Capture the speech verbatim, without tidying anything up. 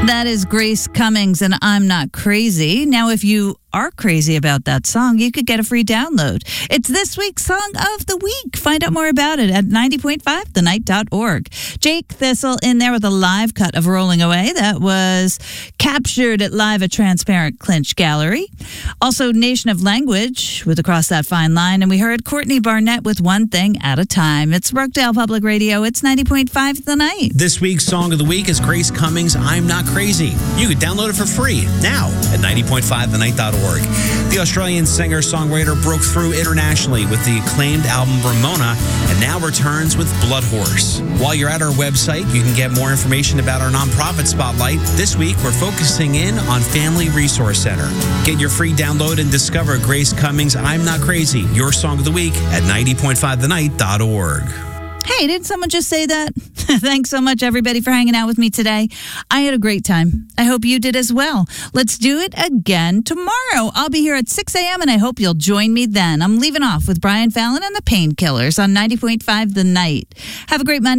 That is Grace Cummings and I'm Not Crazy. Now, if you are crazy about that song, you could get a free download. It's this week's Song of the Week. Find out more about it at ninety point five the night dot org. Jake Thistle in there with a live cut of Rolling Away that was captured at Live at Transparent Clinch Gallery. Also, Nation of Language with Across That Fine Line. And we heard Courtney Barnett with One Thing at a Time. It's Rockdale Public Radio. It's ninety point five The Night. This week's Song of the Week is Grace Cummings' I'm Not Crazy. You can download it for free now at ninety point five the night dot org. The Australian singer-songwriter broke through internationally with the acclaimed album Ramona and now returns with Blood Horse. While you're at our website, you can get more information about our nonprofit spotlight. This week, we're focusing in on Family Resource Center. Get your free download and discover Grace Cummings' I'm Not Crazy, your Song of the Week at ninety point five the night dot org. Hey, didn't someone just say that? Thanks so much, everybody, for hanging out with me today. I had a great time. I hope you did as well. Let's do it again tomorrow. I'll be here at six a.m., and I hope you'll join me then. I'm leaving off with Brian Fallon and the Painkillers on ninety point five The Night. Have a great Monday.